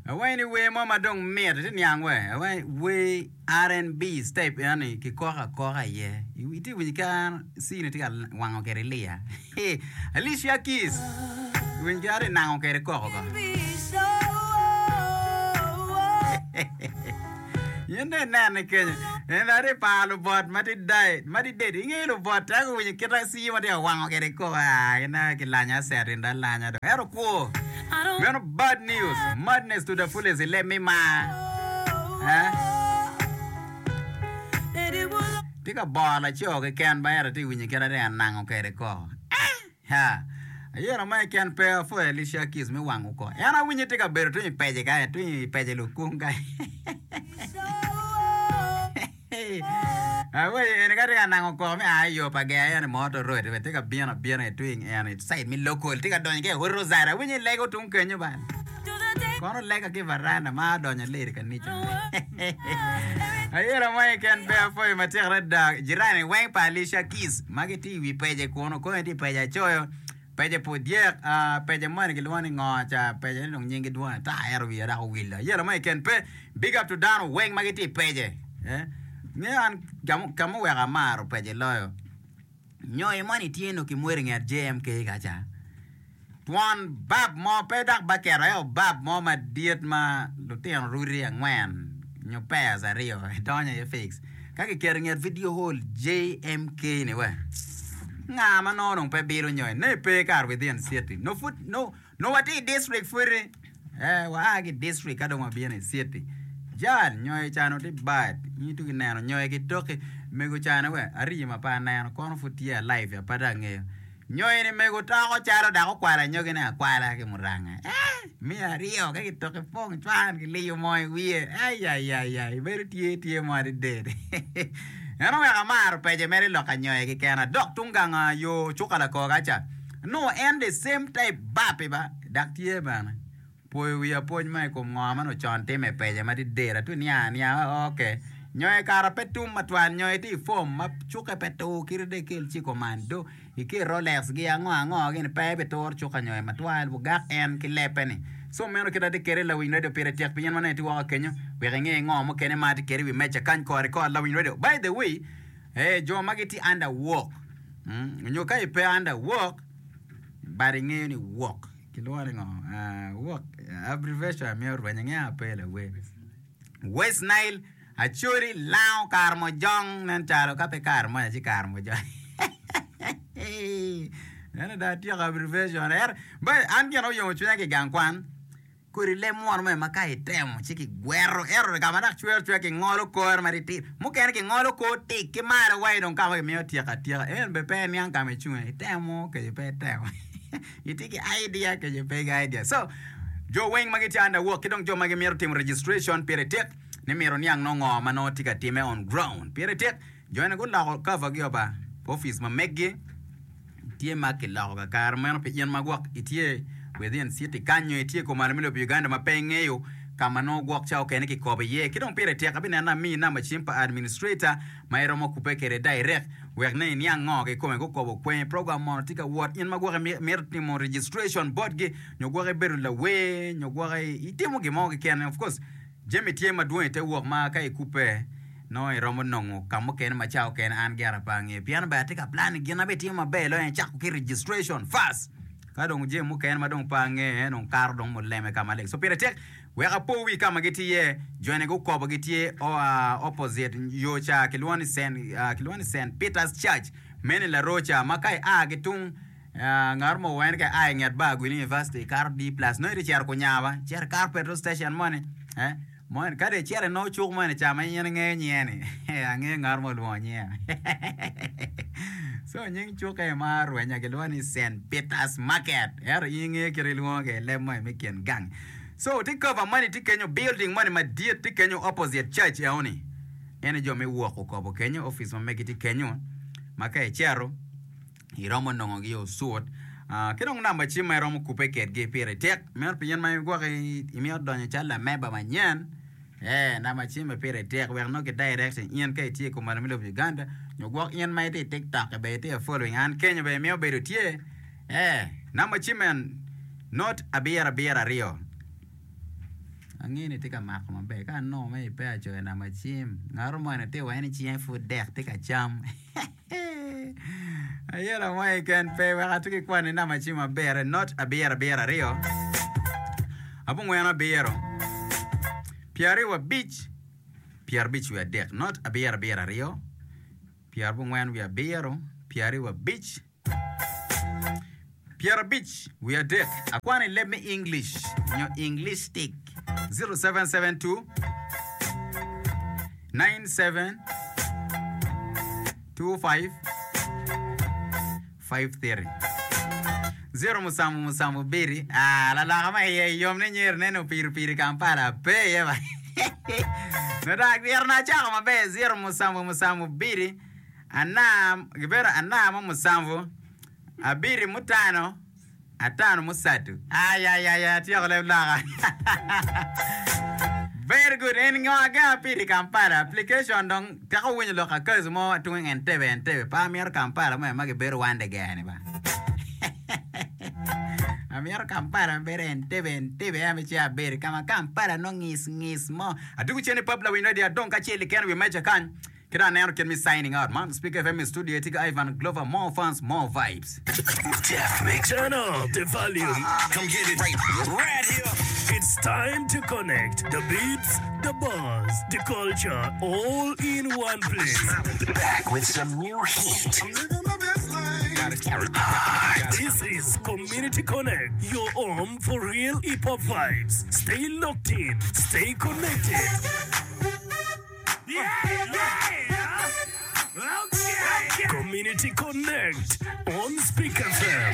Anyway, mama don't meet it young way. We R&B step yani kikoka ye. Iti when you can see it one okay Leah. Hey, Alicia Keys. When you are now okay koka. You know nana Kenya. And I palo bot mati died. Mati dead. You bot tago when you can see what they are one okay koka. And I can lanya set in that lanya. Hero cool. We're no bad news. Madness to the fullest. Let me take a ball like you can buy it when you get it and now okay the call. Ha. You know my can pay for Alicia Keys me one go. And I when you take a better to pay guy to pay Lukunga. I wait and got a now call me. I you up again and motor road. If I take a beer doing and it side me local. Take a don't get who Rosara when you Lego to can you buy. Gonna like a give a random mad on your lady can need you. I hear a way can bear for my terror dog. Girani wang pa Alicia Keys. Maggie we pay the corner coin to pay a choyo. Pay the put dear, pay the money one on pay the long ying one tire we are will. Yellow may can pay big up to down wang Maggie pay. Eh? Yeah, come where a mar pay the lawyer. No money tieno kim wearing at JMK gacha. One bab more pedak bakera bab more my dear ma lutian ruri and wan. Your pairs are real. Don't you fix? Kaki carrying a video hole JMK anyway. Nah, man, no, don't pay bill on your no pay car within city. No foot, no what district for it. Well, I get district. I don't want to be in a city. John, you're channel bad. You took an hour, you're get talking. Mego China, where I read my pan and corner foot here live. You're padang. Nyoy ni mego tako charo dako kwala nyoge na kwala ke muranga. Mi ario ke toke pong twan ke liyo moy wie. Ay very tie mo de dead. Ano ya kamar peje meri loka nyoy ke kana dok tunganga yo chukala ko gacha. No and the same type bape ba dak tie bana. Poi we apoj mai ko ngama no chante me peje ma de dead tu nya okay. Nyoy karapetum matwan nyoy ti form ma chuka petu kirde kel chi komando iki Rolex gi ango gen pepe tor chuka nyoy matwal bugak en kilepeni so meno kida de kere la win radio pere tek pian maneti wa kenyo we ngenge ngomo kene mati kere we mecha kan ko record la win radio by the way jo magiti under work nyo kai pe under work bari ngeni work kilwani ngo work abbreviation me or banyenge apele we West Nile Achuri lao karmo jong nan chalo kape karmo ya chi karmo jong. Nana da tiya abbreviation er but an gano yo chunya ke gangkwan kuri le mo me makai temo chiki guerro ero kamana chwer ke ngolo kor mariti mukene ke ngolo ko ti ke mara wai don kama me tiya ka tiya en be pe nyang kame chunya temo ke pe temo. Itiki idea ke je pe idea. So Jo Wang magiti under work kidong jo magemero team registration peritek Nemero niang no ngo mano tika time on ground. Pere tek join go la cover gi oba office ma megge tie ma ke la ga karmen pe yen magwak itie within city kanyo itie ko marmilo Uganda ma pengeyo kama no gwak chao kene ki kobe ye kidong pere tek abina na mi na machimpa administrator maero mo kupekere direct werne niang ngo ke kome go kobo kwen program mo tika what yen magwak mer team registration board ge nyogwak beru la we nyogwak itemo ge mo ke ken of course Jemi tiema duwe te wok ma kai kupe no romo nongo kamo ken ma chao ken an gara pange piano ba tika plan gina be tiema be lo en chako ki registration fast ka dong je mu ken ma dong pange non kar dong mo leme kama lek so pere tek we ga po wi kama giti ye joine go ko bagiti ye o opposite yo cha kilwani sen Peter's Church meni la rocha makai a gitung ngarmo wen ka a ngat ba gu university kar D+ no ri cher ko nyaaba cher kar petrol station money Mon kade chere no chuk man chama yen nge nyene ange ngarmo lo nye so nying chuk e maru nya ke lwani St. Peter's Market inge kire lo ke le mo me ken gang so ti cover money ti kenyo building money ma die ti kenyo opposite church ya oni ene jo me wo ko bo kenyo office ma me ti kenyo maka e chero iromo nongo gi o suot kidong namba chima iromo kupe ket ge pere tek mer pien ma go ke imi odonyo chala meba manyen namba chima pere tek we no ke direction ien ke tie ko marmilo Uganda nyogwak ien ma te TikTok be te following an Kenya be mio be tie namba chima not abiera rio angini tika makma be ka no me pe ajo na machim ngaro mo na te wani chi food deck tika cham ayera mo can pe wa tuki kwa ni na machima bear not a bear rio abu ngwana bearo piari wa beach we are deck not a bear rio piar bu ngwan we are bearo piari wa beach Pierre Beach, we are deck. Akwani let me English. Your English stick. 0772 97 25 53. Zero musamu biri. La kama yom ne nyer neno pir Kampala pe yeba. Nada na chama mabe zero musamu biri. Gibera anam musamu abiri mutano atano musatu tiya kole blaga very good en ngaga piri Kampala application dong tako winyo loka cause mo tuwing entebe pa mier Kampala mo mage beru wande gani ba amier Kampala bere entebe amichia beri kama Kampala no ngis mo adugu chene pabla we know dia don ka cheli ken we mecha kan Kira now can be signing out, man. Speak FM studio, take Ivan Glover, more fans, more vibes. Jeff Mix. Turn up the volume. Come get it right here. It's time to connect the beats, the buzz, the culture, all in one place. Back with some new heat. This is Community Connect, your home for real hip-hop vibes. Stay locked in, stay connected. Okay. Community Connect on Speak FM.